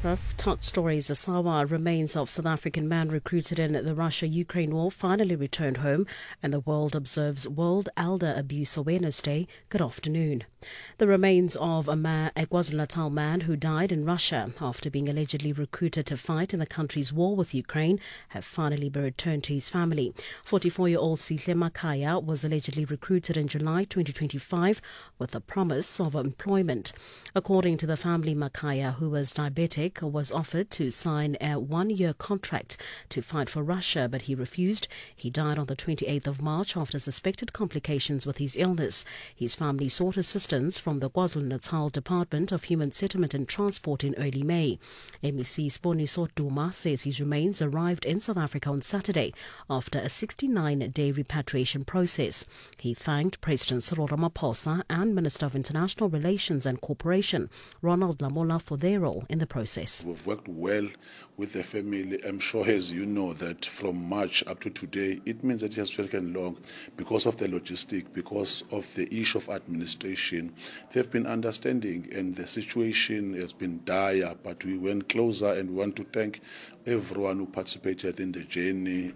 Top stories. The Sawa remains of South African man recruited in the Russia-Ukraine war finally returned home, and the world observes World Elder Abuse Awareness Day. Good afternoon. The remains of a KwaZulu-Natal man who died in Russia after being allegedly recruited to fight in the country's war with Ukraine have finally been returned to his family. 44-year-old Sihle Makaya was allegedly recruited in July 2025 with the promise of employment. According to the family, Makaya, who was diabetic, was offered to sign a one-year contract to fight for Russia, but he refused. He died on the 28th of March after suspected complications with his illness. His family sought assistance from the KwaZulu-Natal Department of Human Settlement and Transport in early May. MEC Sponiso Duma says his remains arrived in South Africa on Saturday after a 69-day repatriation process. He thanked President Cyril Ramaphosa and Minister of International Relations and Cooperation, Ronald Lamola, for their role in the process. We've worked well with the family. I'm sure, as you know, that from March up to today, it means that it has taken long because of the logistic, because of the issue of administration. They've been understanding, and the situation has been dire, but we went closer, and we want to thank everyone who participated in the journey.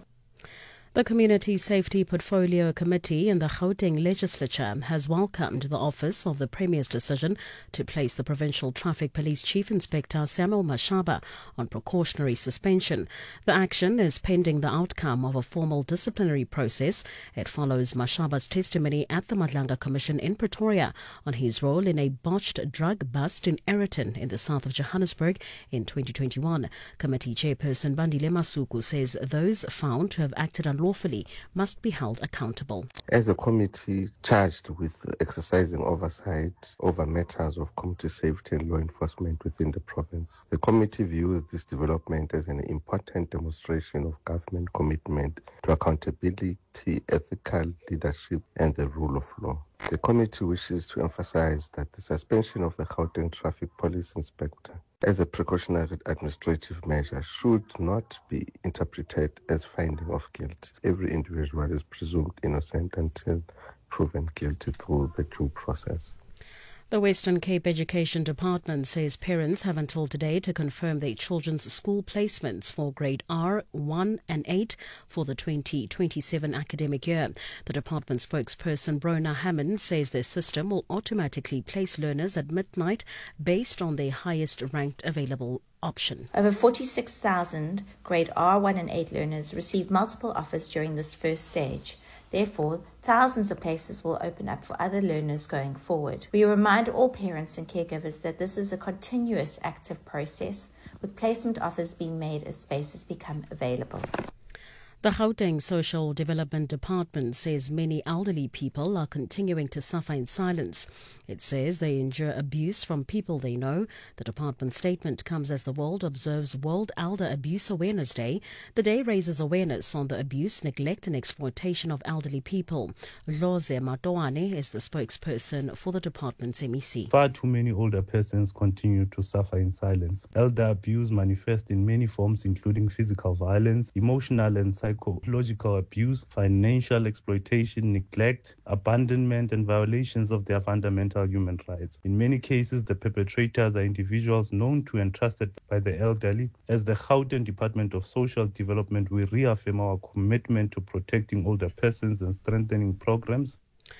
The Community Safety Portfolio Committee in the Gauteng Legislature has welcomed the Office of the Premier's decision to place the Provincial Traffic Police Chief Inspector Samuel Mashaba on precautionary suspension. The action is pending the outcome of a formal disciplinary process. It follows Mashaba's testimony at the Madlanga Commission in Pretoria on his role in a botched drug bust in Aeroton in the south of Johannesburg in 2021. Committee Chairperson Bandile Masuku says those found to have acted unlawfully must be held accountable. As a committee charged with exercising oversight over matters of community safety and law enforcement within the province, the committee views this development as an important demonstration of government commitment to accountability, ethical leadership and the rule of law. The committee wishes to emphasize that the suspension of the Gauteng Traffic Police Inspector as a precautionary administrative measure should not be interpreted as finding of guilt. Every individual is presumed innocent until proven guilty through the due process. The Western Cape Education Department says parents have until today to confirm their children's school placements for grade R, 1 and 8 for the 2027 academic year. The department spokesperson Brona Hammond says their system will automatically place learners at midnight based on their highest ranked available option. Over 46,000 grade R, 1 and 8 learners received multiple offers during this first stage. Therefore, thousands of places will open up for other learners going forward. We remind all parents and caregivers that this is a continuous active process, with placement offers being made as spaces become available. The Gauteng Social Development Department says many elderly people are continuing to suffer in silence. It says they endure abuse from people they know. The department statement comes as the world observes World Elder Abuse Awareness Day. The day raises awareness on the abuse, neglect and exploitation of elderly people. Loze Matoane is the spokesperson for the department's MEC. Far too many older persons continue to suffer in silence. Elder abuse manifests in many forms, including physical violence, emotional and psychological abuse, financial exploitation, neglect, abandonment, and violations of their fundamental human rights. In many cases, the perpetrators are individuals known to and trusted by the elderly. As the Gauteng Department of Social Development, we reaffirm our commitment to protecting older persons and strengthening programs.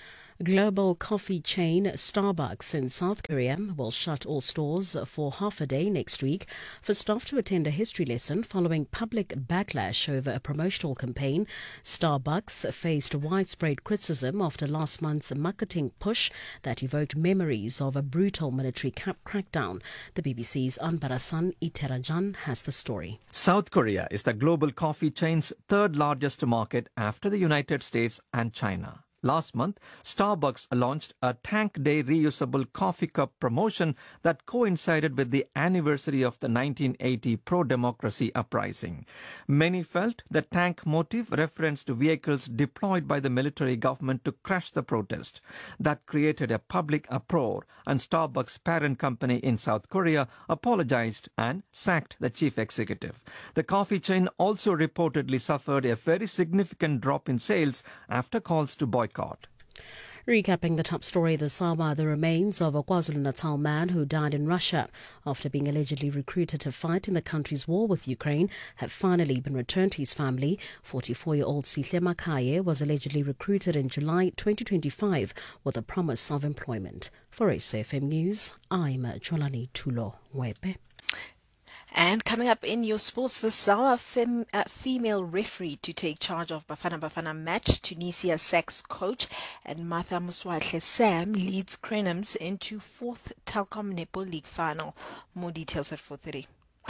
Global coffee chain Starbucks in South Korea will shut all stores for half a day next week for staff to attend a history lesson following public backlash over a promotional campaign. Starbucks faced widespread criticism after last month's marketing push that evoked memories of a brutal military crackdown. The BBC's Anbarasan Iterajan has the story. South Korea is the global coffee chain's third largest market after the United States and China. Last month, Starbucks launched a Tank Day reusable coffee cup promotion that coincided with the anniversary of the 1980 pro-democracy uprising. Many felt the tank motif referenced vehicles deployed by the military government to crush the protest. That created a public uproar, and Starbucks' parent company in South Korea apologized and sacked the chief executive. The coffee chain also reportedly suffered a very significant drop in sales after calls to boycott. Recapping the top story this hour, the remains of a KwaZulu-Natal man who died in Russia after being allegedly recruited to fight in the country's war with Ukraine have finally been returned to his family. 44-year-old Sihle Makaye was allegedly recruited in July 2025 with a promise of employment. For SAFM News, I'm Jolani Tulo Wepe. And coming up in your sports this hour, female referee to take charge of Bafana Bafana match, Tunisia Sax coach, and Martha Muswatle Sam leads Crenhams into 4th Telkom Netball League final. More details at 4:30.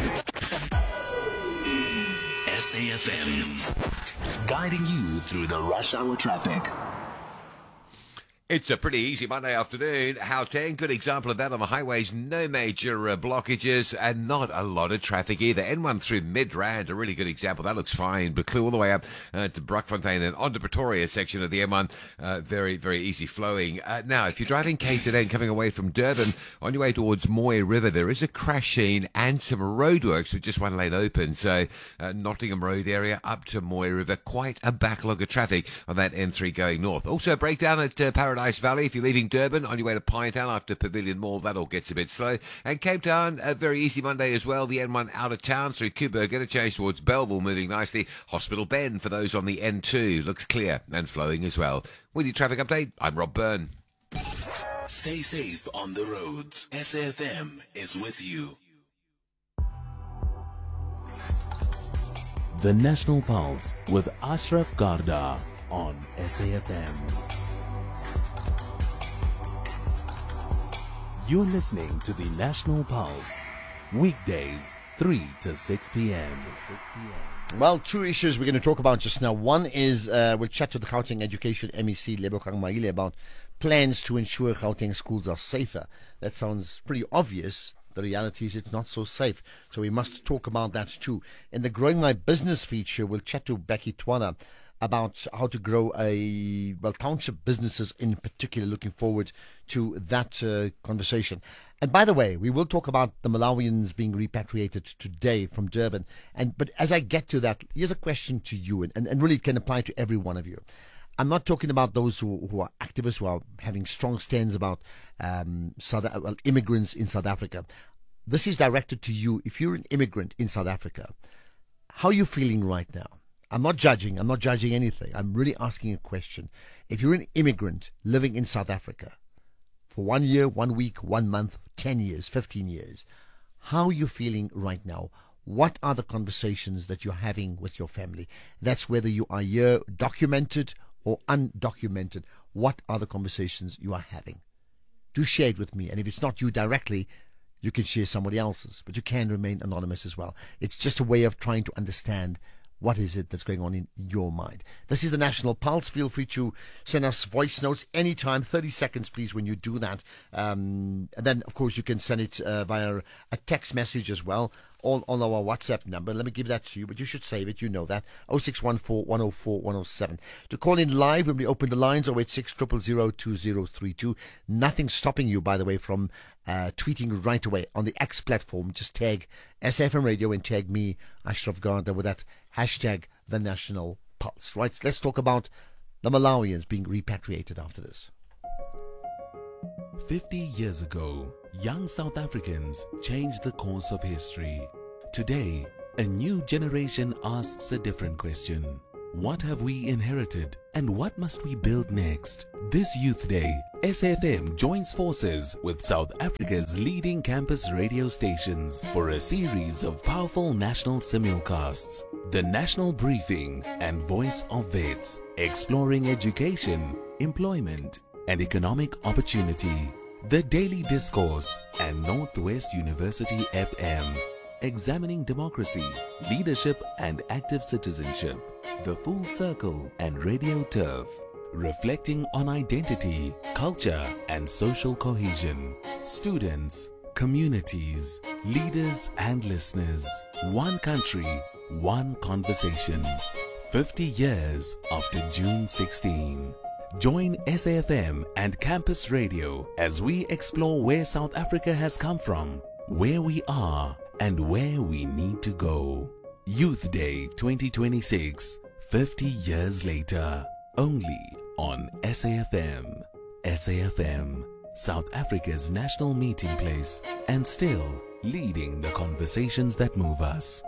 SAFM, guiding you through the rush hour traffic. It's a pretty easy Monday afternoon. Gauteng, good example of that on the highways. No major blockages and not a lot of traffic either. N1 through Midrand, a really good example. That looks fine. Buccleuch all the way up to Brockfontein and onto Pretoria section of the M1. Very, very easy flowing. Now, if you're driving KZN coming away from Durban, on your way towards Moy River, there is a crash scene and some roadworks with just one lane open. So, Nottingham Road area up to Moy River, quite a backlog of traffic on that N3 going north. Also, a breakdown at Paradise Valley if you're leaving Durban on your way to Pinetown after Pavilion Mall. That all gets a bit slow. And Cape Town, a very easy Monday as well. The N1 out of town through Kuburg, a change towards Belleville, moving nicely. Hospital Bend for those on the N2 looks clear and flowing as well. With your traffic update, I'm Rob Byrne. Stay safe on the roads. SAFM is with you. The National Pulse with Ashraf Garda on SAFM. You're listening to the National Pulse, weekdays 3 to 6 p.m. Well, two issues we're going to talk about just now. One is we'll chat to the Gauteng Education MEC, Lebogang Maile, about plans to ensure Gauteng schools are safer. That sounds pretty obvious. The reality is it's not so safe. So we must talk about that too. In the Growing My Business feature, we'll chat to Becky Twana about how to grow township businesses in particular. Looking forward to that conversation. And by the way, we will talk about the Malawians being repatriated today from Durban. But as I get to that, here's a question to you, and really it can apply to every one of you. I'm not talking about those who are activists, who are having strong stands about immigrants in South Africa. This is directed to you. If you're an immigrant in South Africa, how are you feeling right now? I'm not judging anything. I'm really asking a question. If you're an immigrant living in South Africa for 1 year, 1 week, 1 month, 10 years, 15 years, how are you feeling right now? What are the conversations that you're having with your family? That's whether you are here documented or undocumented. What are the conversations you are having? Do share it with me. And if it's not you directly, you can share somebody else's. But you can remain anonymous as well. It's just a way of trying to understand what is it that's going on in your mind. This is the National Pulse. Feel free to send us voice notes anytime. 30 seconds, please, when you do that. And then, of course, you can send it via a text message as well on our WhatsApp number. Let me give that to you, but you should save it. You know that. 0614 104 107. To call in live when we open the lines, 086 000 2032. Nothing stopping you, by the way, from tweeting right away on the X platform. Just tag SAFM Radio and tag me, Ashraf Garda, with that hashtag the National Pulse. Right, let's talk about the Malawians being repatriated after this. 50 years ago, young South Africans changed the course of history. Today, a new generation asks a different question. What have we inherited and what must we build next? This Youth Day, SAFM joins forces with South Africa's leading campus radio stations for a series of powerful national simulcasts. The National Briefing and Voice of Vets, exploring education, employment, and economic opportunity. The Daily Discourse and Northwest University FM, examining democracy, leadership, and active citizenship. The Full Circle and Radio Turf, reflecting on identity, culture, and social cohesion. Students, communities, leaders, and listeners. One country, one conversation. 50 years after June 16. Join SAFM and Campus Radio as we explore where South Africa has come from, where we are, and where we need to go. Youth Day 2026, 50 years later, only on SAFM. SAFM, South Africa's national meeting place, and still leading the conversations that move us.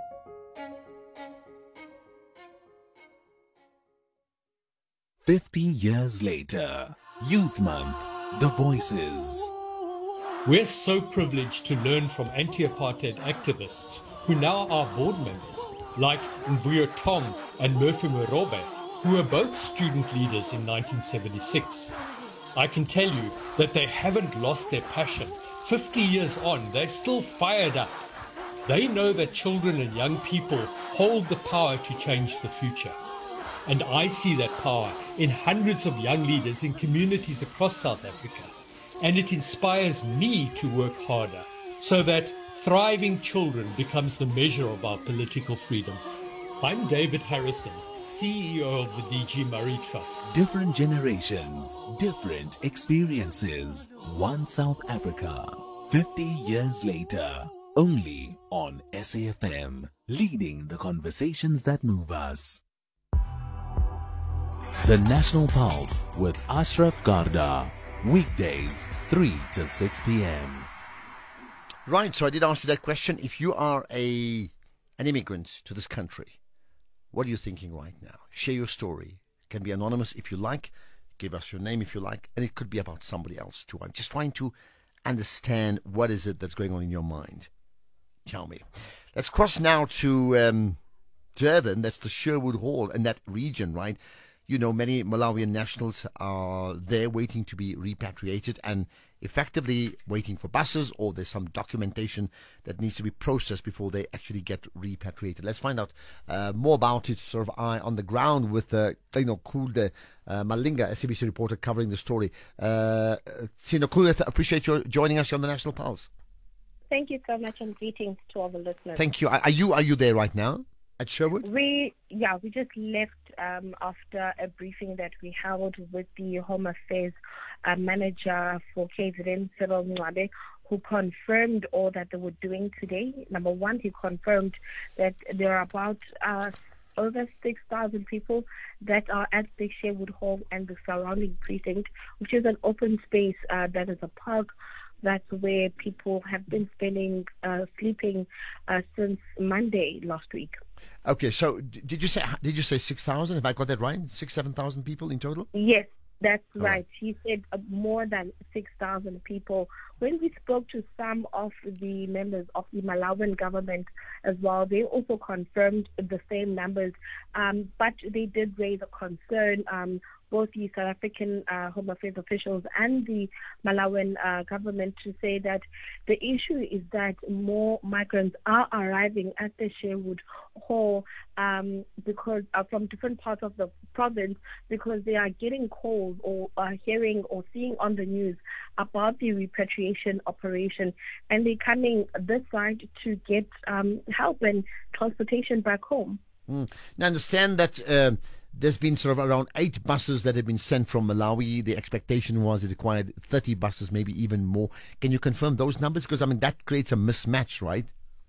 "50 years later, Youth Month, the voices." We're so privileged to learn from anti-apartheid activists who now are board members, like Mvuyo Tom and Murphy Morobe, who were both student leaders in 1976. I can tell you that they haven't lost their passion. 50 years on, they're still fired up. They know that children and young people hold the power to change the future. And I see that power in hundreds of young leaders in communities across South Africa. And it inspires me to work harder so that thriving children becomes the measure of our political freedom. I'm David Harrison, CEO of the DG Murray Trust. Different generations, different experiences. One South Africa. 50 years later. Only on SAFM. Leading the conversations that move us. The National Pulse with Ashraf Garda. Weekdays, 3 to 6 p.m. Right, so I did ask you that question. If you are an immigrant to this country, what are you thinking right now? Share your story. It can be anonymous if you like. Give us your name if you like. And it could be about somebody else too. I'm just trying to understand what is it that's going on in your mind. Tell me. Let's cross now to Durban. That's the Sherwood Hall and that region, right? You know, many Malawian nationals are there waiting to be repatriated and effectively waiting for buses, or there's some documentation that needs to be processed before they actually get repatriated. Let's find out more about it, sort of eye on the ground with Kulde Malinga, SABC reporter covering the story. Sino Kulde, appreciate your joining us here on the National Pulse. Thank you so much, and greetings to all the listeners. Thank you. Are you there right now at Sherwood? We just left after a briefing that we held with the Home Affairs manager for KZN, Cyril Mncwabe, who confirmed all that they were doing today. Number one, he confirmed that there are about over 6,000 people that are at the Sherwood Hall and the surrounding precinct, which is an open space that is a park. That's where people have been sleeping since Monday last week. Okay, so did you say 6,000? Have I got that right? 7,000 people in total? Yes, that's right. He said more than 6,000 people. When we spoke to some of the members of the Malawian government as well, they also confirmed the same numbers, but they did raise a concern. Both the South African Home Affairs officials and the Malawian government, to say that the issue is that more migrants are arriving at the Sherwood Hall because from different parts of the province, because they are getting calls or hearing or seeing on the news about the repatriation operation, and they're coming this side to get help and transportation back home. Now, I understand that there's been sort of around 8 buses that have been sent from Malawi. The expectation was it required 30 buses, maybe even more. Can you confirm those numbers? Because, I mean, that creates a mismatch, right?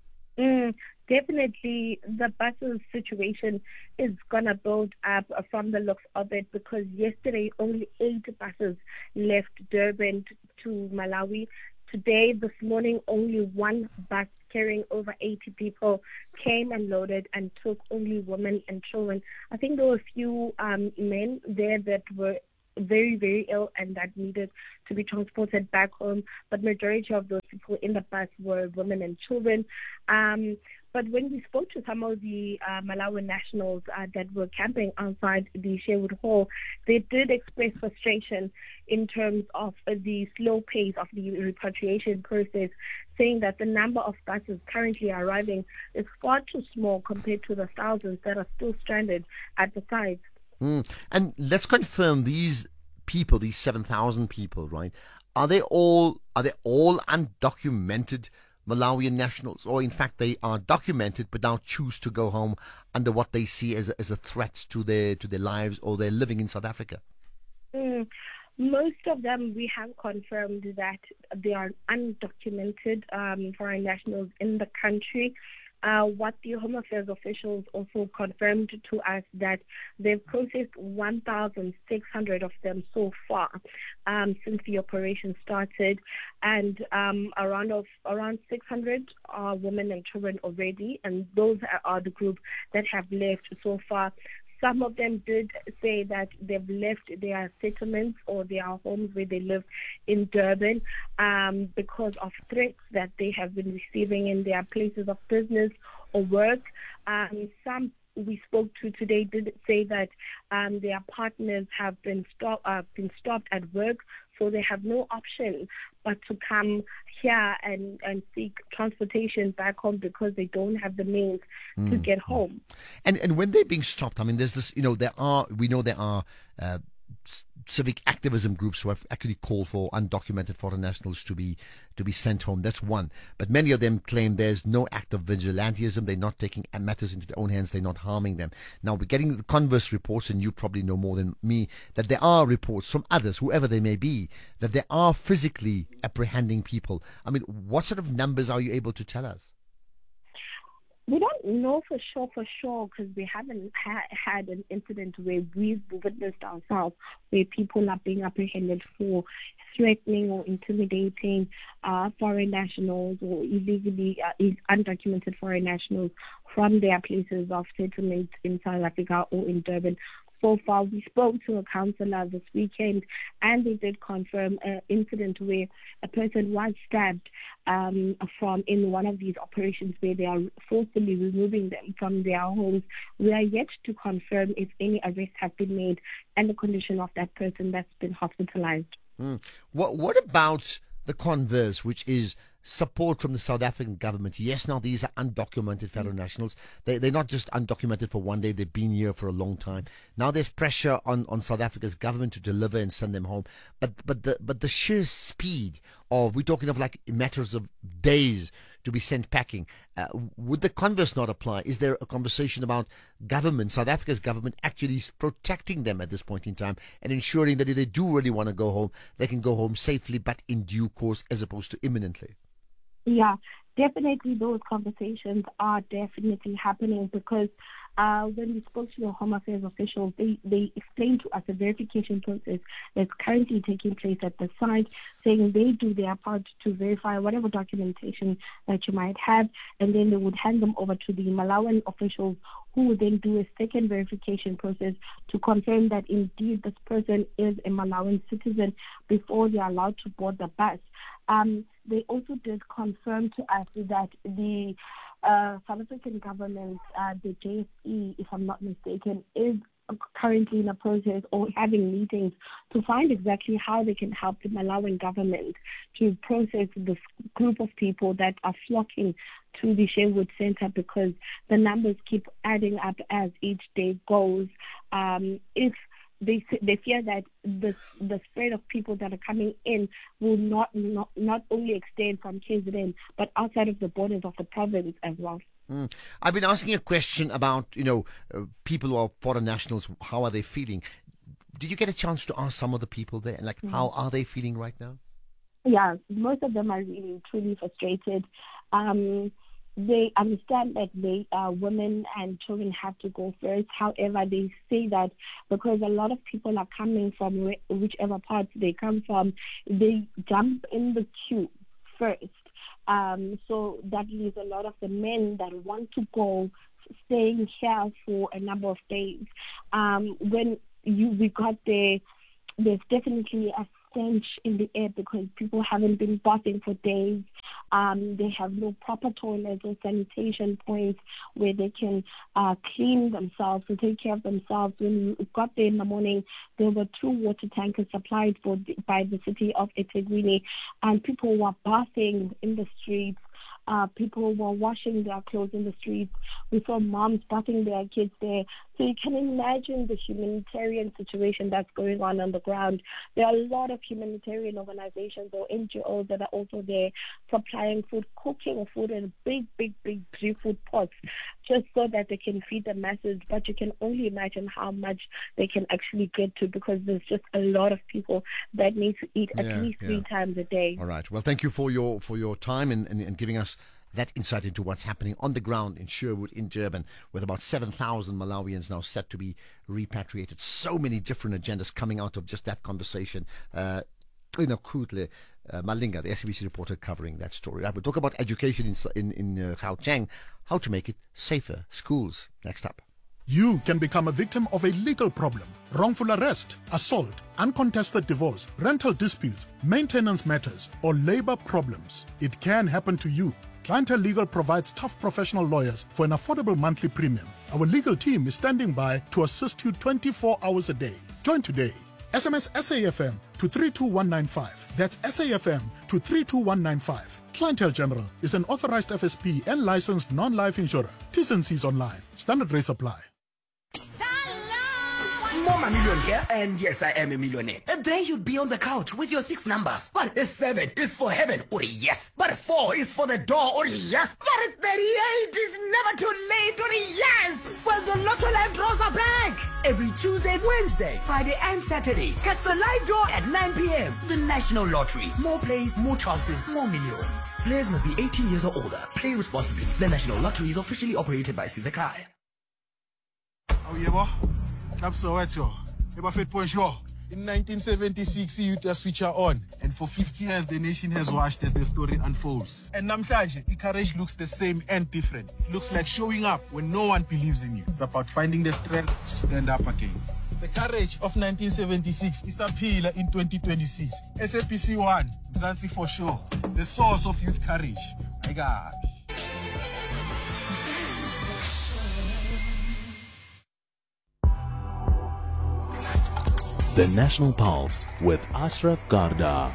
Definitely, the buses situation is going to build up from the looks of it, because yesterday only 8 buses left Durban to Malawi. Today, this morning, only 1 bus carrying over 80 people came and loaded and took only women and children. I think there were a few men there that were very, very ill and that needed to be transported back home, but majority of those people in the bus were women and children. But when we spoke to some of the Malawian nationals that were camping outside the Sherwood Hall, they did express frustration in terms of the slow pace of the repatriation process, saying that the number of buses currently arriving is far too small compared to the thousands that are still stranded at the sites. And let's confirm these people, these 7,000 people, right? Are they all undocumented Malawian nationals, or in fact they are documented but now choose to go home under what they see as a threat to their lives, or they're living in South Africa? Most of them, we have confirmed that they are undocumented foreign nationals in the country. what the Home Affairs officials also confirmed to us that they've processed 1,600 of them so far since the operation started, and around 600 are women and children already, and those are the group that have left so far. Some of them did say that they've left their settlements or their homes where they live in Durban because of threats that they have been receiving in their places of business or work. Some we spoke to today did say that their partners have been stopped at work, so they have no option but to come here and seek transportation back home because they don't have the means to get home. And when they're being stopped, I mean, there's this, there are civic activism groups who have actually called for undocumented foreign nationals to be sent home. That's one. But many of them claim there's no act of vigilantism. They're not taking matters into their own hands. They're not harming them. Now, we're getting the converse reports, and you probably know more than me, that there are reports from others, whoever they may be, that they are physically apprehending people. I mean, what sort of numbers are you able to tell us? We don't know for sure, because we haven't had an incident where we've witnessed ourselves where people are being apprehended for threatening or intimidating foreign nationals or illegally undocumented foreign nationals from their places of settlement in South Africa or in Durban. So far, we spoke to a councillor this weekend, and they did confirm an incident where a person was stabbed from in one of these operations where they are forcibly removing them from their homes. We are yet to confirm if any arrests have been made and the condition of that person that's been hospitalized. What about the converse, which is support from the South African government? Yes, now these are undocumented foreign nationals. They're not just undocumented for one day. They've been here for a long time. Now there's pressure on South Africa's government to deliver and send them home. But the sheer speed of, we're talking of like matters of days to be sent packing. Would the converse not apply? Is there a conversation about government, South Africa's government, actually protecting them at this point in time and ensuring that if they do really want to go home, they can go home safely but in due course as opposed to imminently? Yeah, definitely those conversations are definitely happening because when we spoke to the Home Affairs officials, they explained to us the verification process that's currently taking place at the site, saying they do their part to verify whatever documentation that you might have, and then they would hand them over to the Malawian officials, who would then do a second verification process to confirm that indeed this person is a Malawian citizen before they are allowed to board the bus. They also did confirm to us that the South African government, the JSE, if I'm not mistaken, is currently in a process or having meetings to find exactly how they can help the Malawian government to process this group of people that are flocking to the Sherwood Center, because the numbers keep adding up as each day goes. If they fear that the spread of people that are coming in will not only extend from KZN but outside of the borders of the province as well. I've been asking a question about people who are foreign nationals. How are they feeling? Did you get a chance to ask some of the people there, like how are they feeling right now? Yeah, most of them are really truly frustrated. They understand that women and children have to go first. However, they say that because a lot of people are coming from whichever parts they come from, they jump in the queue first. So that leaves a lot of the men that want to go staying here for a number of days. When we got there, there's definitely a stench in the air because people haven't been bathing for days. They have no proper toilets or sanitation points where they can clean themselves and take care of themselves. When we got there in the morning, there were 2 water tankers supplied by the city of eThekwini, and people were bathing in the streets. People were washing their clothes in the streets. We saw moms bathing their kids there. So you can imagine the humanitarian situation that's going on the ground. There are a lot of humanitarian organizations or NGOs that are also there supplying food, cooking food in big food pots just so that they can feed the masses. But you can only imagine how much they can actually get to, because there's just a lot of people that need to eat at least 3 times a day. All right. Well, thank you for your time and giving us that insight into what's happening on the ground in Sherwood, in Durban, with about 7,000 Malawians now set to be repatriated. So many different agendas coming out of just that conversation. Kutle Malinga, the SABC reporter, covering that story. We'll talk about education in Gauteng, how to make it safer. Schools, next up. You can become a victim of a legal problem: wrongful arrest, assault, uncontested divorce, rental disputes, maintenance matters, or labor problems. It can happen to you. Clientele Legal provides tough professional lawyers for an affordable monthly premium. Our legal team is standing by to assist you 24 hours a day. Join today. SMS SAFM to 32195. That's SAFM to 32195. Clientele General is an authorized FSP and licensed non-life insurer. T's and C's online. Standard rates apply. More million here, and yes, I am a millionaire. And then you'd be on the couch with your 6 numbers. But 7 is for heaven, or yes. But 4 is for the door, or yes. But 38 is never too late, or yes. Well, the Lotto Live draws are back. Every Tuesday, Wednesday, Friday, and Saturday. Catch the live draw at 9 p.m. The National Lottery. More plays, more chances, more millions. Players must be 18 years or older. Play responsibly. The National Lottery is officially operated by Sizakai. Oh, yeah, boy. In 1976, youth switch on, and for 50 years the nation has watched as the story unfolds. And namhlanje, courage looks the same and different. It looks like showing up when no one believes in you. It's about finding the strength to stand up again. The courage of 1976 is a pillar in 2026. SAPC 1, Mzansi for sure. The source of youth courage. My God. The National Pulse with Ashraf Garda.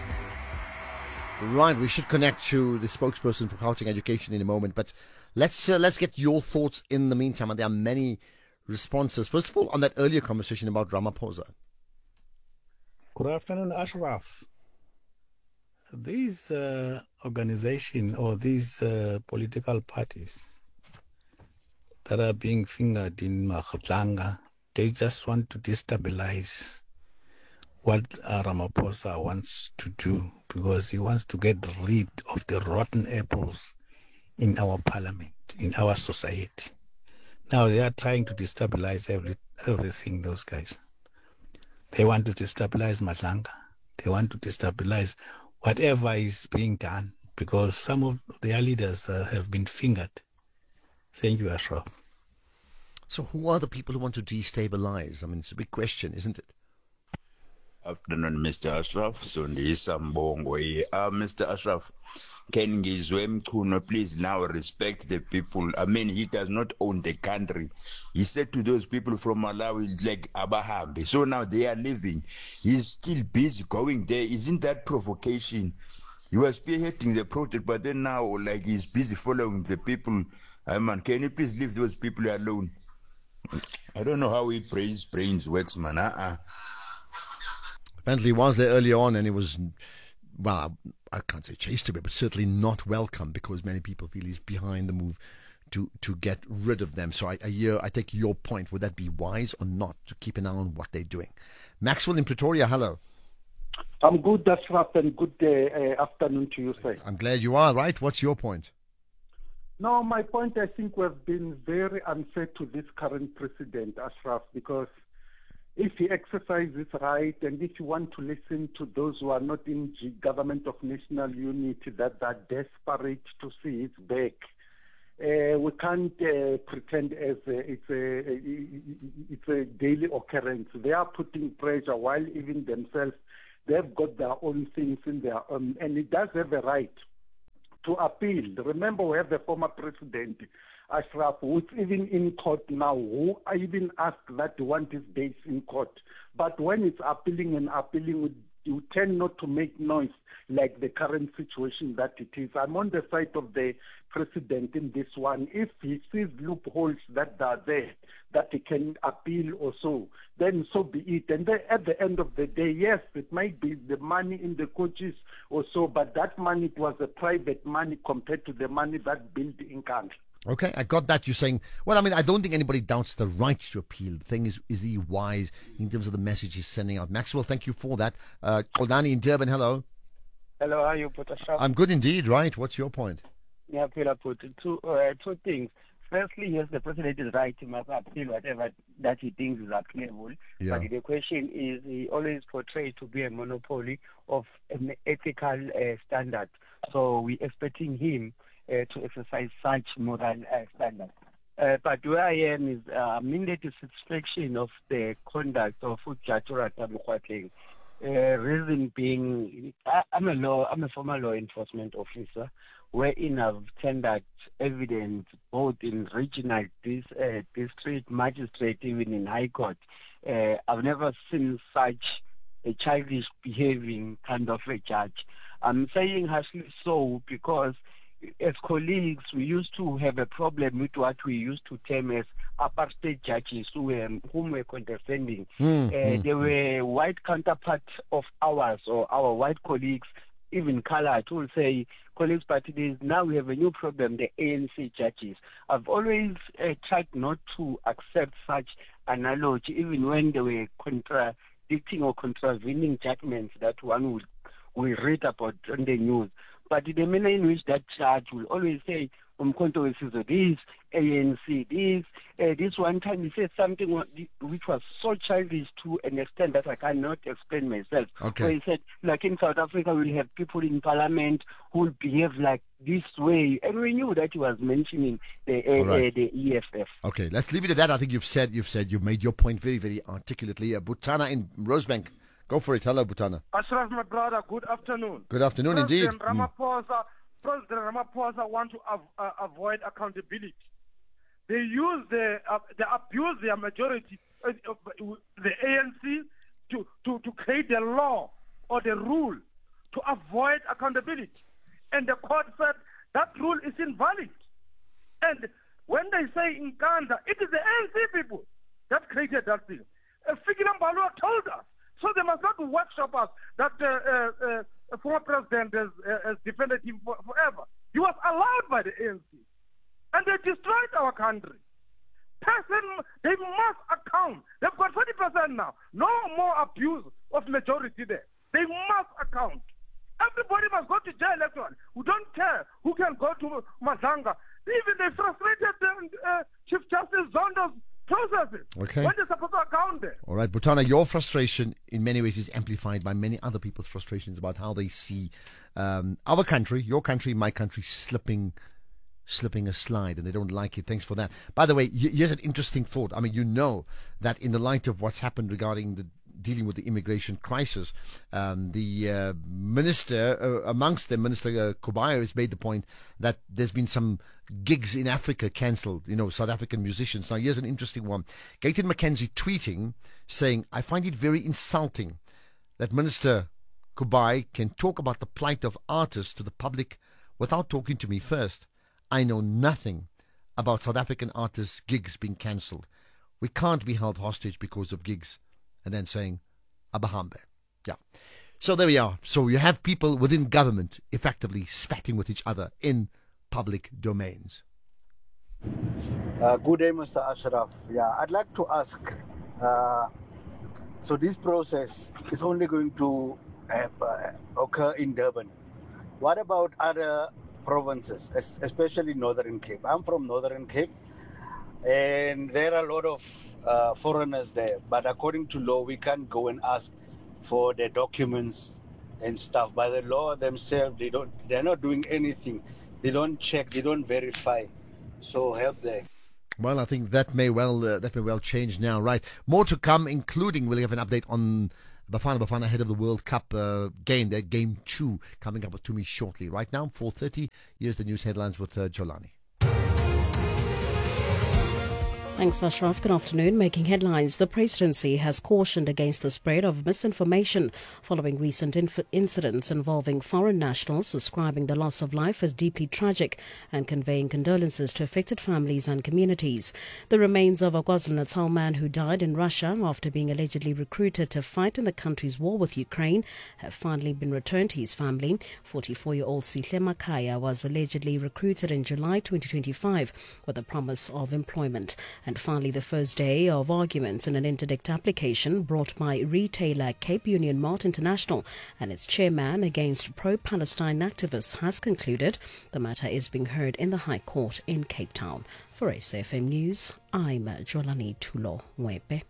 Right, we should connect to the spokesperson for Gauteng Education in a moment, but let's get your thoughts in the meantime, and there are many responses. First of all, on that earlier conversation about Ramaphosa. Good afternoon, Ashraf. These organizations or these political parties that are being fingered in Makhatlanga, they just want to destabilize what Ramaphosa wants to do, because he wants to get rid of the rotten apples in our parliament, in our society. Now they are trying to destabilize everything, those guys. They want to destabilize Matlanga. They want to destabilize whatever is being done, because some of their leaders have been fingered. Thank you, Ashraf. So who are the people who want to destabilize? I mean, it's a big question, isn't it? Afternoon, Mr. Ashraf. Sondisa Mbongo. Mr. Ashraf, can Ngizwe Mchunu please now respect the people? I mean, he does not own the country. He said to those people from Malawi, like Abahambe. So now they are leaving. He's still busy going there. Isn't that provocation? He was spearheading the protest, but then now, like, he's busy following the people. Man, can you please leave those people alone? I don't know how he brains works, man. Apparently he was there earlier on, and it was, well, I can't say chased away, but certainly not welcome, because many people feel he's behind the move to get rid of them. So I take your point. Would that be wise or not to keep an eye on what they're doing? Maxwell in Pretoria, hello. I'm good, Ashraf, and good afternoon to you, sir. I'm glad you are, right? What's your point? No, my point, I think we've been very unfair to this current president, Ashraf, because if he exercises right, and if you want to listen to those who are not in government of national unity, that are desperate to see his back, we can't pretend as it's a daily occurrence. They are putting pressure, while even themselves, they've got their own things in their own, and he does have a right to appeal. Remember, we have the former president, Ashraf, who's even in court now, who even asked that he want his days in court. But when it's appealing, you tend not to make noise like the current situation that it is. I'm on the side of the president in this one. If he sees loopholes that are there, that he can appeal or so, then so be it. And then at the end of the day, yes, it might be the money in the coaches or so, but that money, it was a private money compared to the money that built in country. Okay, I got that. You're saying, well, I mean, I don't think anybody doubts the right to appeal. The thing is he wise in terms of the message he's sending out? Maxwell, thank you for that. Kodani in Durban, hello. Hello, how are you, Ashraf? I'm good indeed, right? What's your point? Yeah, put two things. Firstly, yes, the president is right. He must appeal whatever that he thinks is applicable. Yeah. But the question is, he always portrays to be a monopoly of an ethical standard. So we're expecting him to exercise such moral standards. But where I am is the dissatisfaction of the conduct of Judge Mokgoatlheng. Reason being, I'm a former law enforcement officer, wherein I've tendered evidence both in regional district magistrate, even in High Court. I've never seen such a childish behaving kind of a judge. I'm saying harshly so because as colleagues, we used to have a problem with what we used to term as upper state judges whom were condescending. They were white counterparts of ours, or our white colleagues, even colored, who will say, colleagues, but it is now we have a new problem, the ANC judges. I've always tried not to accept such analogy, even when they were contradicting or contravening judgments that one will read about on the news. But the manner in which that judge will always say, Umkhonto weSizwe this, ANC this one time he said something which was so childish to an extent that I cannot explain myself. Okay. So he said, like in South Africa, we'll have people in parliament who will behave like this way. And we knew that he was mentioning the EFF. Okay, let's leave it at that. I think you've made your point very, very articulately. Butana in Rosebank. Go for it. Hello, Butana. Ashraf, my brother, good afternoon. Good afternoon, indeed. President Ramaphosa want to avoid accountability. They use they abuse their majority, the ANC, to create a law or the rule to avoid accountability. And the court said that rule is invalid. And when they say in Kanda, it is the ANC people that created that thing. Fikile Mbalula told us. So they must not workshop us that former president has defended him forever. He was allowed by the ANC. And they destroyed our country. They must account. They've got 40% now. No more abuse of majority there. They must account. Everybody must go to jail, actually. We don't care who can go to Mazanga. Even they frustrated Chief Justice Zondo's processes. Okay. When they're supposed to account there. All right, Butana, your frustration in many ways is amplified by many other people's frustrations about how they see our country, your country, my country slipping a slide, and they don't like it. Thanks for that. By the way, here's an interesting thought. I mean, you know that in the light of what's happened regarding dealing with the immigration crisis, the minister, amongst them, Minister Kubayo, has made the point that there's been some gigs in Africa cancelled, South African musicians. Now, here's an interesting one. Gayton McKenzie tweeting, saying, I find it very insulting that Minister Kubayi can talk about the plight of artists to the public without talking to me first. I know nothing about South African artists' gigs being cancelled. We can't be held hostage because of gigs. And then saying, Abahambe. Yeah. So there we are. So you have people within government effectively spatting with each other in public domains. Good day, Mr. Ashraf. Yeah, I'd like to ask, so this process is only going to occur in Durban. What about other provinces, especially Northern Cape? I'm from Northern Cape, and there are a lot of foreigners there. But according to law, we can't go and ask for their documents and stuff. By the law themselves, they're not doing anything. They don't check, they don't verify. So help there. Well, I think that may well change now. Right, more to come, including we'll have an update on Bafana ahead of the World Cup game. Their game 2 coming up to me shortly. Right now, 4:30. Here's the news headlines with Jolani. Thanks, Ashraf. Good afternoon. Making headlines, the presidency has cautioned against the spread of misinformation following recent incidents involving foreign nationals, describing the loss of life as deeply tragic and conveying condolences to affected families and communities. The remains of a KwaZulu-Natal man who died in Russia after being allegedly recruited to fight in the country's war with Ukraine have finally been returned to his family. 44-year-old Sihle Makaya was allegedly recruited in July 2025 with the promise of employment. And finally, the first day of arguments in an interdict application brought by retailer Cape Union Mart International and its chairman against pro-Palestine activists has concluded. The matter is being heard in the High Court in Cape Town. For SAFM News, I'm Jolani Tulo Mwepe.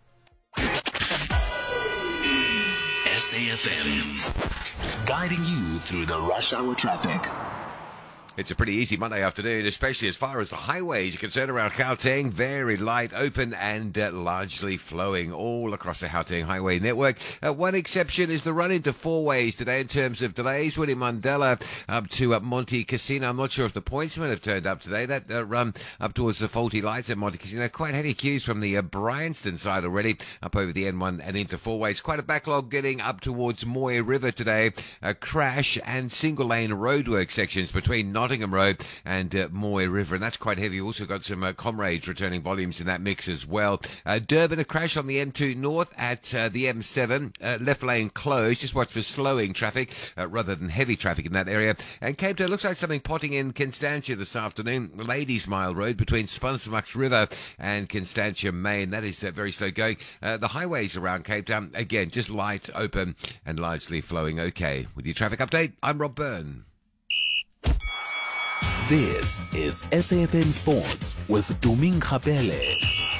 SAFM, guiding you through the rush hour traffic. It's a pretty easy Monday afternoon, especially as far as the highways are concerned around Gauteng. Very light, open and largely flowing all across the Gauteng highway network. One exception is the run into four ways today in terms of delays. Winnie Mandela up to Monte Casino. I'm not sure if the pointsmen have turned up today. That run up towards the faulty lights at Monte Casino. Quite heavy queues from the Bryanston side already, up over the N1 and into four ways. Quite a backlog getting up towards Moy River today. A crash and single lane roadwork sections between Nottingham Road and Moy River, and that's quite heavy. Also got some Comrades returning volumes in that mix as well. Durban, a crash on the M2 North at the M7. Left lane closed. Just watch for slowing traffic rather than heavy traffic in that area. And Cape Town looks like something potting in Constantia this afternoon. Ladies Mile Road between Spansamux River and Constantia Main. That is very slow going. The highways around Cape Town, again, just light, open and largely flowing okay. With your traffic update, I'm Rob Byrne. This is SAFM Sports with Tuming Khapele.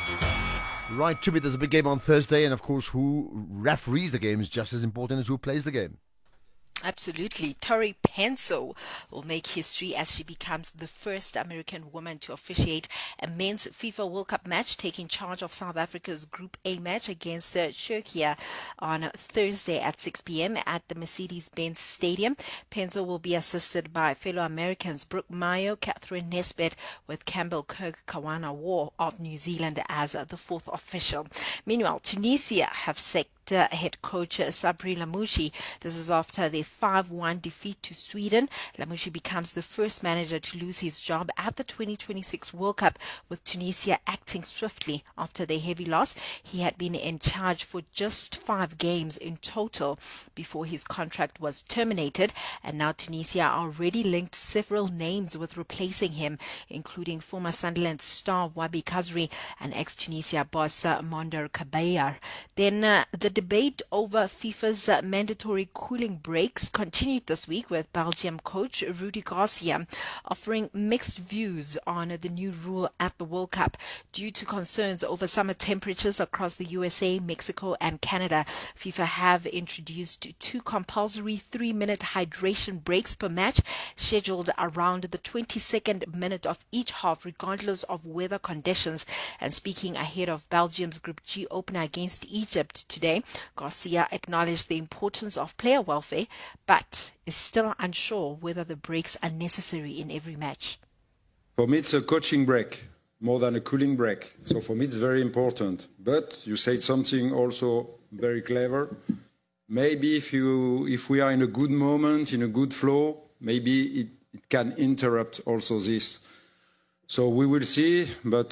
Right, Chibi, there's a big game on Thursday, and of course, who referees the game is just as important as who plays the game. Absolutely. Tori Penso will make history as she becomes the first American woman to officiate a men's FIFA World Cup match, taking charge of South Africa's Group A match against Turkey on Thursday at 6 p.m. at the Mercedes-Benz Stadium. Penso will be assisted by fellow Americans Brooke Mayo, Catherine Nesbitt, with Campbell Kirk Kawana War of New Zealand as the fourth official. Meanwhile, Tunisia have sacked head coach Sabri Lamouchi. This is after their 5-1 defeat to Sweden. Lamouchi becomes the first manager to lose his job at the 2026 World Cup, with Tunisia acting swiftly after their heavy loss. He had been in charge for just 5 games in total before his contract was terminated, and now Tunisia already linked several names with replacing him, including former Sunderland star Wabi Kazri and ex-Tunisia boss Mondar Kabayar. Then the debate over FIFA's mandatory cooling breaks continued this week, with Belgium coach Rudi Garcia offering mixed views on the new rule at the World Cup. Due to concerns over summer temperatures across the USA, Mexico and Canada, FIFA have introduced 2 compulsory 3-minute hydration breaks per match, scheduled around the 22nd minute of each half, regardless of weather conditions. And speaking ahead of Belgium's Group G opener against Egypt today, Garcia acknowledged the importance of player welfare, but is still unsure whether the breaks are necessary in every match. For me, it's a coaching break more than a cooling break. So for me, it's very important. But you said something also very clever. Maybe if we are in a good moment, in a good flow, maybe it can interrupt also this. So we will see, but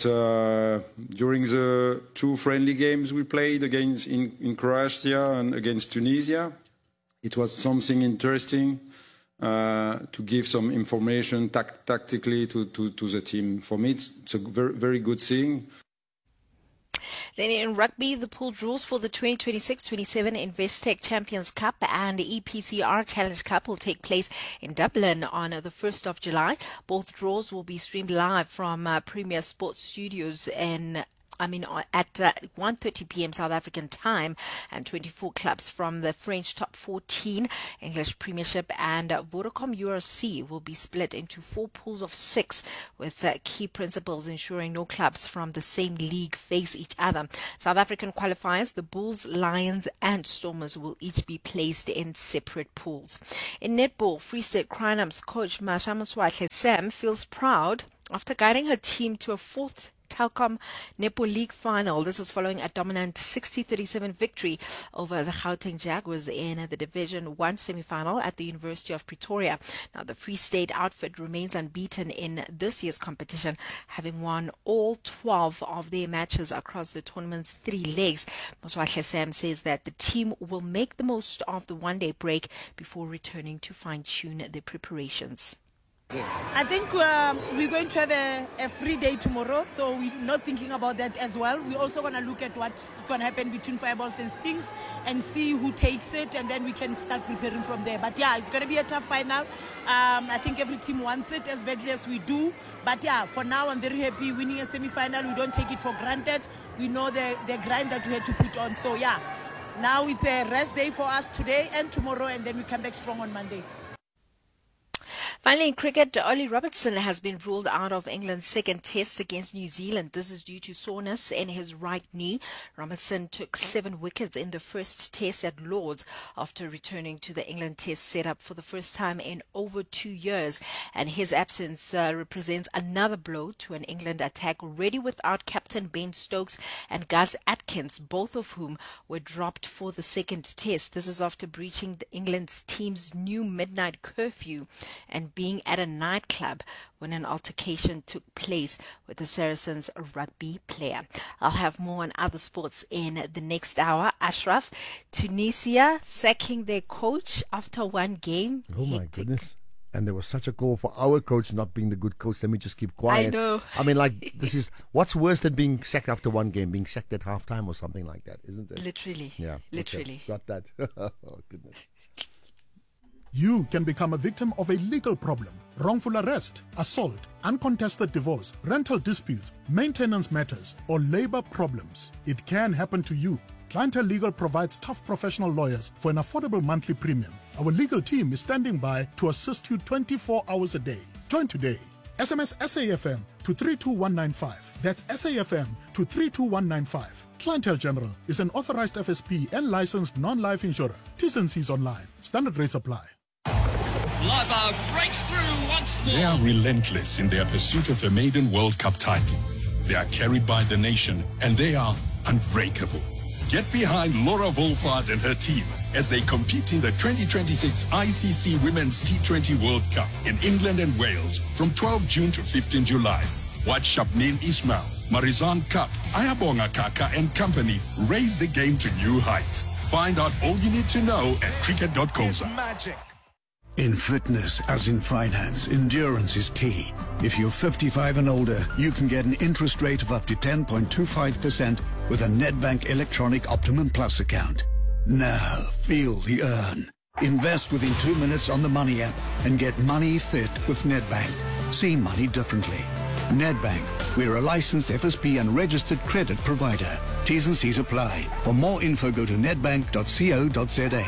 during the 2 friendly games we played against in Croatia and against Tunisia, it was something interesting to give some information tactically to the team. For me, it's a very, very good thing. Then in rugby, the pool draws for the 2026-27 Investec Champions Cup and the EPCR Challenge Cup will take place in Dublin on the 1st of July. Both draws will be streamed live from Premier Sports Studios at 1:30 p.m. South African time, and 24 clubs from the French top 14, English Premiership and Vodacom URC will be split into 4 pools of 6, with key principles ensuring no clubs from the same league face each other. South African qualifiers, the Bulls, Lions and Stormers, will each be placed in separate pools. In netball, Free State Crinum's coach Masha Moswatle Sam feels proud after guiding her team to a 4th Telkom Netball League final. This is following a dominant 60-37 victory over the Gauteng Jaguars in the Division 1 semi-final at the University of Pretoria. Now, the Free State outfit remains unbeaten in this year's competition, having won all 12 of their matches across the tournament's 3 legs. Moswatle Sam says that the team will make the most of the one-day break before returning to fine-tune their preparations. I think we're going to have a free day tomorrow, so we're not thinking about that as well. We're also going to look at what's going to happen between Fireballs and Stings and see who takes it, and then we can start preparing from there. But yeah, it's going to be a tough final. I think every team wants it as badly as we do. But yeah, for now, I'm very happy winning a semi-final. We don't take it for granted. We know the grind that we had to put on. So yeah, now it's a rest day for us today and tomorrow, and then we come back strong on Monday. Finally, in cricket, Ollie Robertson has been ruled out of England's second test against New Zealand. This is due to soreness in his right knee. Robertson took 7 wickets in the first test at Lord's after returning to the England test setup for the first time in over 2 years. And his absence represents another blow to an England attack already without captain Ben Stokes and Gus Atkins, both of whom were dropped for the second test. This is after breaching the England's team's new midnight curfew and being at a nightclub when an altercation took place with the Saracens rugby player. I'll have more on other sports in the next hour. Ashraf, Tunisia sacking their coach after one game. Oh my goodness. And there was such a call for our coach not being the good coach. Let me just keep quiet. I know. I mean, like, this is, what's worse than being sacked after one game? Being sacked at halftime or something like that, isn't it? Literally. Yeah. Literally. Okay. Got that. Oh, goodness. You can become a victim of a legal problem: wrongful arrest, assault, uncontested divorce, rental dispute, maintenance matters, or labor problems. It can happen to you. Clientele Legal provides tough professional lawyers for an affordable monthly premium. Our legal team is standing by to assist you 24 hours a day. Join today. SMS SAFM to 32195. That's SAFM to 32195. Clientele General is an authorized FSP and licensed non-life insurer. T's and C's online. Standard rates apply. Live breaks through once more. They are relentless in their pursuit of a maiden World Cup title. They are carried by the nation, and they are unbreakable. Get behind Laura Wolfhard and her team as they compete in the 2026 ICC Women's T20 World Cup in England and Wales from 12 June to 15 July. Watch Shabneen Ismail, Marizan Cup, Ayabonga Kaka and company raise the game to new heights. Find out all you need to know at cricket.co.za. Magic. In fitness, as in finance, endurance is key. If you're 55 and older, you can get an interest rate of up to 10.25% with a Nedbank Electronic Optimum Plus account. Now, feel the earn. Invest within 2 minutes on the Money app and get money fit with Nedbank. See money differently. Nedbank, we're a licensed FSP and registered credit provider. T's and C's apply. For more info, go to nedbank.co.za.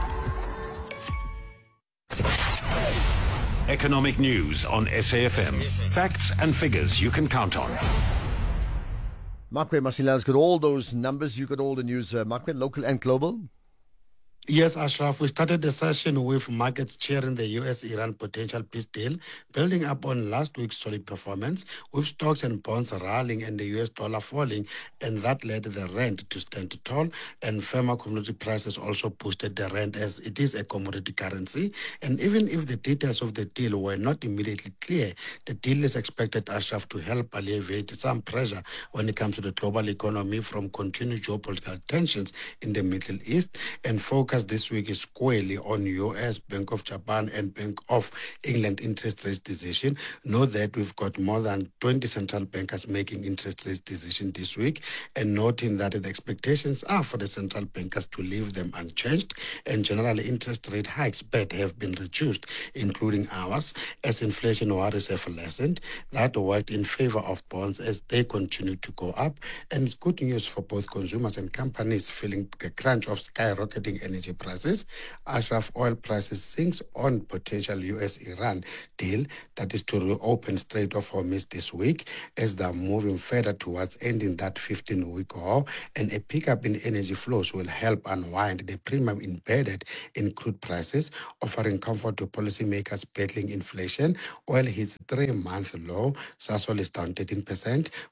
Economic news on SAFM. Facts and figures you can count on. Makwe Masila's got all those numbers. You got all the news, Makwe, local and global. Yes, Ashraf, we started the session with markets cheering the US-Iran potential peace deal, building up on last week's solid performance, with stocks and bonds rallying and the US dollar falling, and that led the rand to stand tall, and firmer commodity prices also boosted the rand as it is a commodity currency. And even if the details of the deal were not immediately clear, the deal is expected, Ashraf, to help alleviate some pressure when it comes to the global economy from continued geopolitical tensions in the Middle East, and focus this week is squarely on US, Bank of Japan and Bank of England interest rate decision. Note that we've got more than 20 central bankers making interest rate decision this week, and noting that the expectations are for the central bankers to leave them unchanged, and generally interest rate hikes but have been reduced, including ours, as inflation worries have lessened. That worked in favor of bonds as they continue to go up, and it's good news for both consumers and companies feeling the crunch of skyrocketing energy prices. Ashraf, oil prices sinks on potential US-Iran deal that is to reopen Strait of Hormuz this week, as they're moving further towards ending that 15-week war, and a pickup in energy flows will help unwind the premium embedded in crude prices, offering comfort to policymakers battling inflation. Oil hits 3-month low. Sasol is down 13%,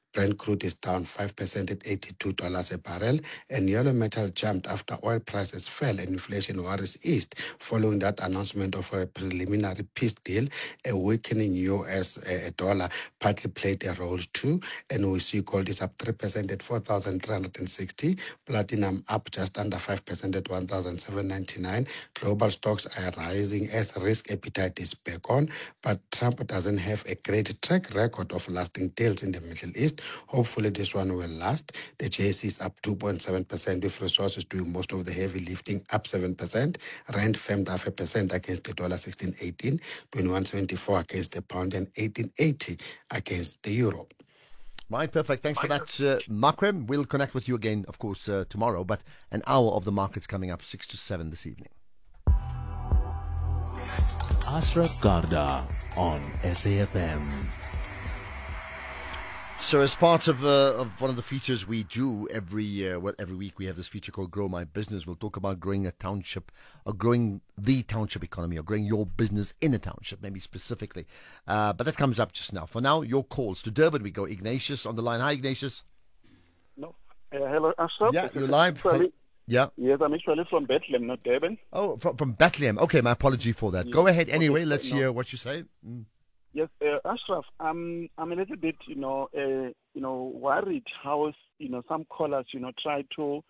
Brent crude is down 5% at $82 a barrel, and yellow metal jumped after oil prices fell and inflation worries eased following that announcement of a preliminary peace deal. A weakening US dollar partly played a role too, and we see gold is up 3% at 4,360, platinum up just under 5% at 1,799. Global stocks are rising as risk appetite is back on, but Trump doesn't have a great track record of lasting deals in the Middle East. Hopefully this one will last. The JSE is up 2.7% with resources doing most of the heavy lifting, up 7%. Rand firmed 0.5% against the dollar 16.18, 21.74 against the pound, and 18.80 against the euro. Right, perfect. Thanks for that, Marquem. We'll connect with you again, of course, tomorrow, but an hour of the markets coming up 6 to 7 this evening. Ashraf Garda on SAFM. So as part of one of the features we do every week, we have this feature called Grow My Business. We'll talk about growing a township, or growing the township economy, or growing your business in a township, maybe specifically. But that comes up just now. For now, your calls. To Durban we go. Ignatius on the line. Hi, Ignatius. No. Hello, Ashraf. Yeah, you're live. Yeah. Yes, I'm actually from Bethlehem, not Durban. Oh, from Bethlehem. Okay, my apology for that. Go ahead anyway. Let's hear what you say. Yes, Ashraf, I'm a little bit, worried how, some callers, try to,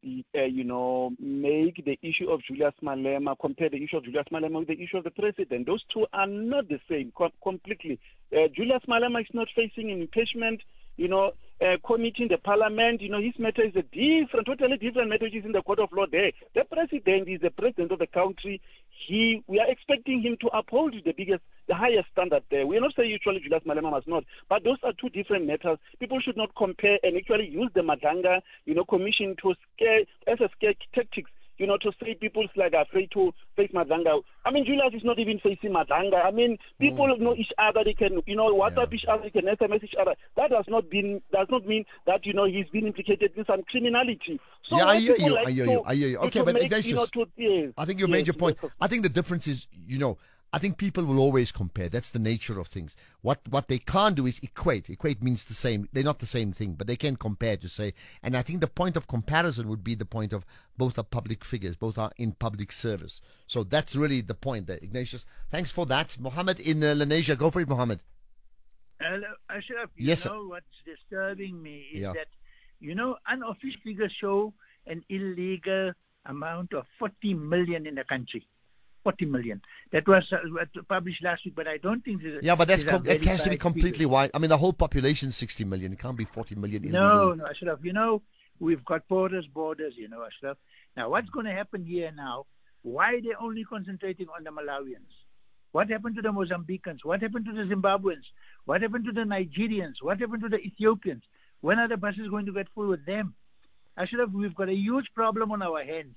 make the issue of Julius Malema, compare the issue of Julius Malema with the issue of the president. Those two are not the same completely. Julius Malema is not facing an impeachment, committee in the parliament. His matter is a totally different matter, which is in the court of law there. The president is the president of the country. We are expecting him to uphold the highest standard there. We are not saying usually Julius Malema must not, but those are two different matters. People should not compare and actually use the Madanga, commission to scare tactics. To say people's are afraid to face Madanga. I mean, Julius is not even facing Madanga. I mean, people know each other. They can, WhatsApp each other. They can SMS each other. That does not mean that he's been implicated in some criminality. So yeah, I hear you. Okay, but Ignatius, I think you made your point. I think the difference is, I think people will always compare. That's the nature of things. What they can't do is equate. Equate means the same. They're not the same thing, but they can compare to say. And I think the point of comparison would be the point of both are public figures, both are in public service. So that's really the point there, Ignatius. Thanks for that. Mohammed in Lenasia. Go for it, Mohammed. Hello, Ashraf. Yes, what's disturbing me is that, unofficial figures show an illegal amount of 40 million in the country. 40 million. That was published last week, but I don't think... Yeah, but that has to be completely wide. I mean, the whole population is 60 million. It can't be 40 million. No, Ashraf. We've got borders, Ashraf. Now, what's going to happen here now? Why are they only concentrating on the Malawians? What happened to the Mozambicans? What happened to the Zimbabweans? What happened to the Nigerians? What happened to the Ethiopians? When are the buses going to get full with them? Ashraf, we've got a huge problem on our hands.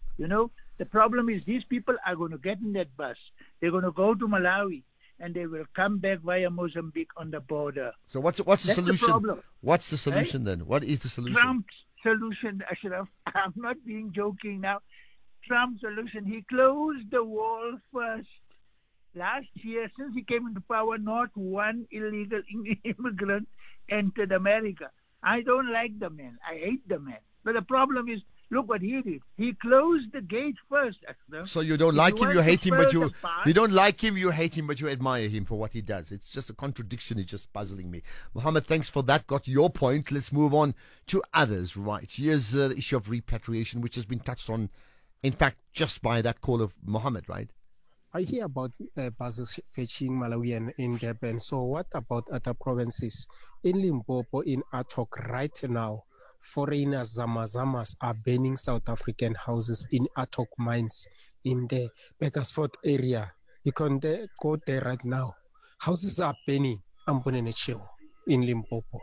The problem is these people are going to get in that bus. They're going to go to Malawi, and they will come back via Mozambique on the border. So what's the solution? The problem. What's the solution then? What is the solution? Trump's solution, Ashraf, I'm not being joking now. Trump's solution, he closed the wall first. Last year, since he came into power, not one illegal immigrant entered America. I don't like the man. I hate the man. But the problem is, look what he did. He closed the gate first. So you don't like him, you hate him, but you don't like him, you hate him, but you admire him for what he does. It's just a contradiction. It's just puzzling me. Mohammed, thanks for that. Got your point. Let's move on to others. Right. Here's the issue of repatriation, which has been touched on, in fact, just by that call of Mohammed, right? I hear about buses fetching Malawian in Durban. So what about other provinces? In Limpopo, in Atok, right now, foreigners, Zamazamas, are burning South African houses in Atok mines in the Bakersford area. You can go there right now. Houses are burning in Limpopo.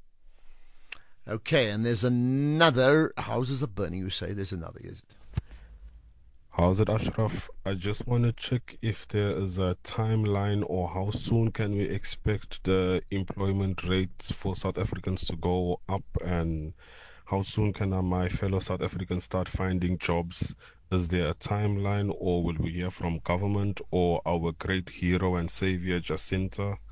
Okay, and there's another. Houses are burning, you say. There's another, is it? How's it, Ashraf? I just want to check if there is a timeline or how soon can we expect the employment rates for South Africans to go up, and how soon can my fellow South Africans start finding jobs? Is there a timeline, or will we hear from government or our great hero and savior Jacinta